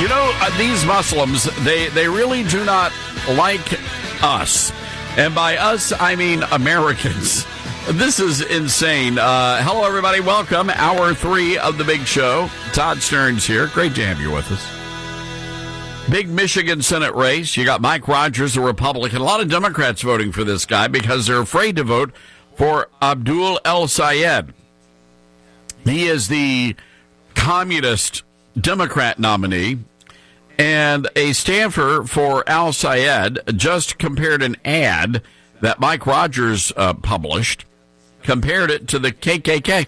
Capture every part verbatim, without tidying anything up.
You know, uh, these Muslims, they, they really do not like us. And by us, I mean Americans. This is insane. Uh, hello, everybody. Welcome. Hour three of the big show. Todd Stearns here. Great to have you with us. Big Michigan Senate race. You got Mike Rogers, a Republican. A lot of Democrats voting for this guy because they're afraid to vote for Abdul El-Sayed. He is the communist Democrat nominee. And a staffer for Al-Sayed just compared an ad that Mike Rogers uh, published, compared it to the K K K.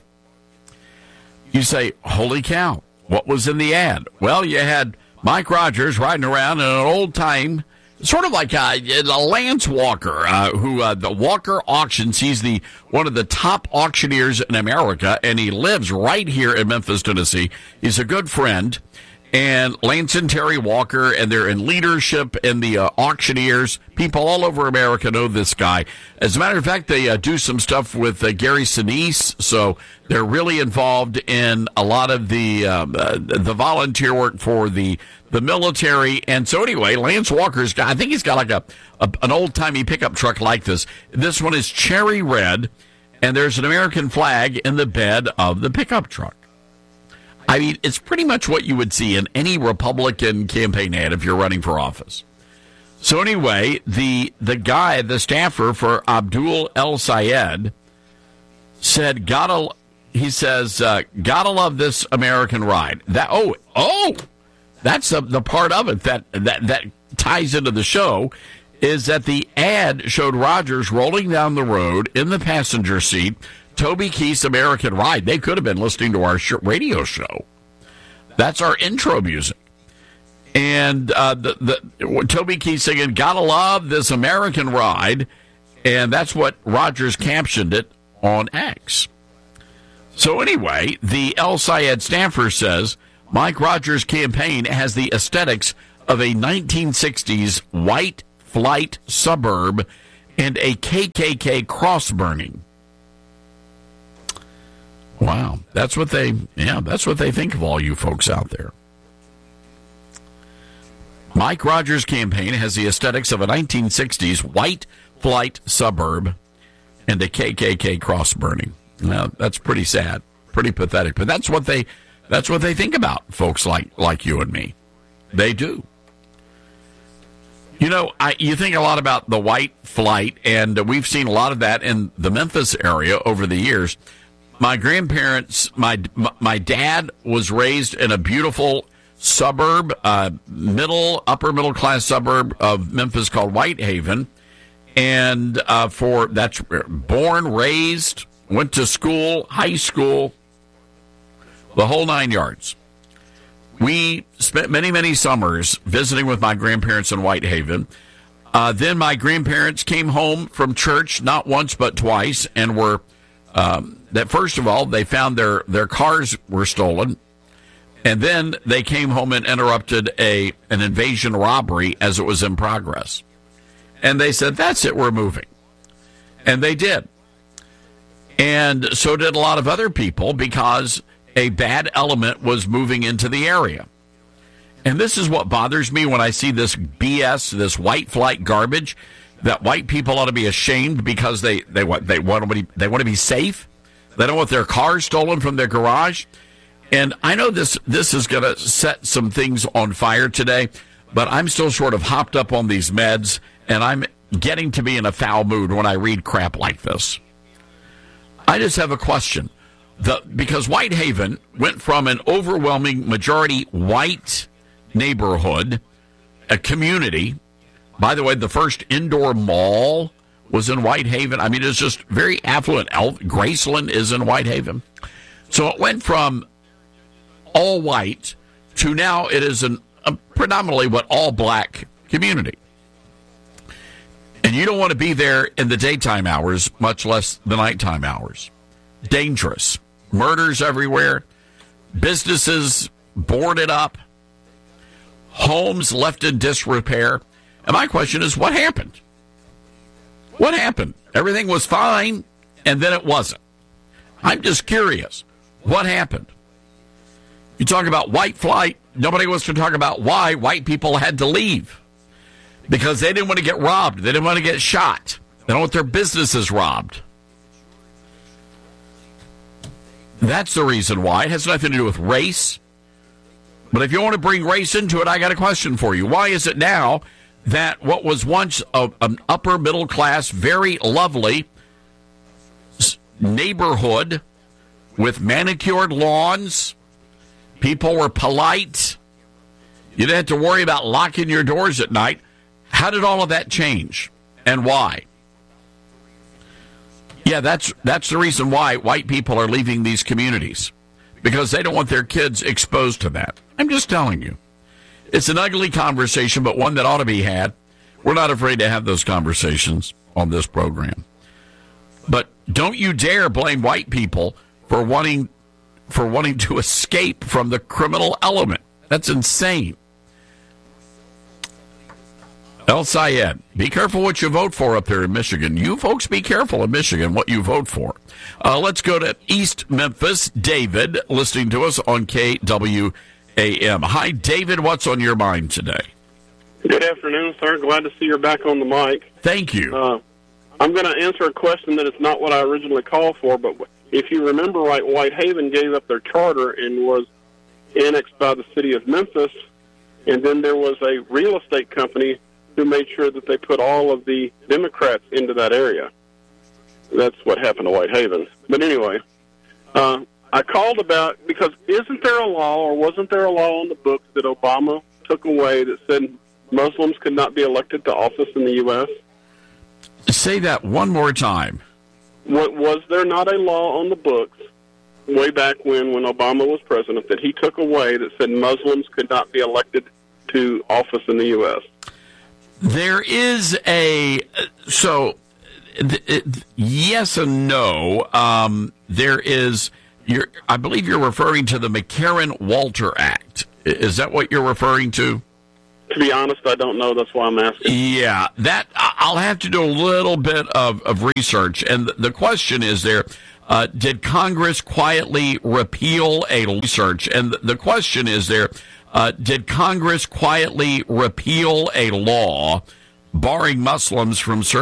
You say, holy cow, what was in the ad? Well, you had Mike Rogers riding around in an old time, sort of like a, a Lance Walker, uh, who uh, the Walker Auctions. He's the one of the top auctioneers in America, and he lives right here in Memphis, Tennessee. He's a good friend. And Lance and Terry Walker, and they're in leadership in the uh, auctioneers. People all over America know this guy. As a matter of fact, they uh, do some stuff with uh, Gary Sinise, so they're really involved in a lot of the um, uh, the volunteer work for the the military. And so anyway, Lance Walker's got, I think he's got like a, a an old-timey pickup truck like this. This one is cherry red, and there's an American flag in the bed of the pickup truck. I mean, it's pretty much what you would see in any Republican campaign ad if you're running for office. So anyway, the the guy, the staffer for Abdul El-Sayed said, gotta, he says, uh, gotta love this American ride. That Oh, oh, that's the, the part of it that, that, that ties into the show, is that the ad showed Rogers rolling down the road in the passenger seat, Toby Keith's American Ride. They could have been listening to our sh- radio show. That's our intro music. And uh, the, the Toby Keith singing, gotta love this American Ride. And that's what Rogers captioned it on X. So anyway, the El-Sayed staffer says, Mike Rogers' campaign has the aesthetics of a nineteen sixties white flight suburb and a K K K cross burning. Wow, that's what they, yeah, that's what they think of all you folks out there. Mike Rogers' campaign has the aesthetics of a nineteen sixties white flight suburb and a K K K cross burning. Now, that's pretty sad, pretty pathetic, but that's what they, that's what they think about folks like, like you and me. They do. You know, I, you think a lot about the white flight, and we've seen a lot of that in the Memphis area over the years. My grandparents, my my dad was raised in a beautiful suburb, uh, middle, upper middle class suburb of Memphis called Whitehaven, and uh, for that's born, raised, went to school, high school, the whole nine yards. We spent many many summers visiting with my grandparents in Whitehaven. Uh, then my grandparents came home from church not once but twice, and were. Um, that first of all, they found their, their cars were stolen, and then they came home and interrupted a an invasion robbery as it was in progress. And they said, that's it, we're moving. And they did. And so did a lot of other people, because a bad element was moving into the area. And this is what bothers me when I see this B S, this white flight garbage, that white people ought to be ashamed because they, they, want, they, want to be, they want to be safe. They don't want their cars stolen from their garage. And I know this this is going to set some things on fire today, but I'm still sort of hopped up on these meds, and I'm getting to be in a foul mood when I read crap like this. I just have a question. The, because Whitehaven went from an overwhelming majority white neighborhood, a community. By the way, the first indoor mall was in Whitehaven. I mean, it's just very affluent. Graceland is in Whitehaven. So it went from all white to now it is an, a predominantly what all black community. And you don't want to be there in the daytime hours, much less the nighttime hours. Dangerous. Murders everywhere. Businesses boarded up. Homes left in disrepair. And my question is, what happened? What happened? Everything was fine, and then it wasn't. I'm just curious. What happened? You talk about white flight, nobody wants to talk about why white people had to leave. Because they didn't want to get robbed. They didn't want to get shot. They don't want their businesses robbed. That's the reason why. It has nothing to do with race. But if you want to bring race into it, I got a question for you. Why is it now that what was once a, an upper middle class, very lovely neighborhood with manicured lawns, people were polite, you didn't have to worry about locking your doors at night, how did all of that change and why? Yeah, that's that's the reason why white people are leaving these communities, because they don't want their kids exposed to that. I'm just telling you. It's an ugly conversation, but one that ought to be had. We're not afraid to have those conversations on this program. But don't you dare blame white people for wanting for wanting to escape from the criminal element. That's insane. El Sayed, be careful what you vote for up there in Michigan. You folks be careful in Michigan what you vote for. Uh, let's go to East Memphis. David, listening to us on K W A M. Hi, David. What's on your mind today? Good afternoon, sir. Glad to see you're back on the mic. Thank you. Uh, I'm going to answer a question that is not what I originally called for, but if you remember right, Whitehaven gave up their charter and was annexed by the city of Memphis, and then there was a real estate company who made sure that they put all of the Democrats into that area. That's what happened to Whitehaven. But anyway, uh, I called about, because isn't there a law, or wasn't there a law on the books that Obama took away that said Muslims could not be elected to office in the U S? Say that one more time. What, was there not a law on the books way back when, when Obama was president, that he took away that said Muslims could not be elected to office in the U S? There is a, so, th- it, yes and no. Um, there is, you're, I believe you're referring to the McCarran-Walter Act. Is that what you're referring to? To be honest, I don't know. That's why I'm asking. Yeah, that I'll have to do a little bit of, of research. And the question is there, uh, did Congress quietly repeal a research? And the question is there, uh, did Congress quietly repeal a law barring Muslims from serving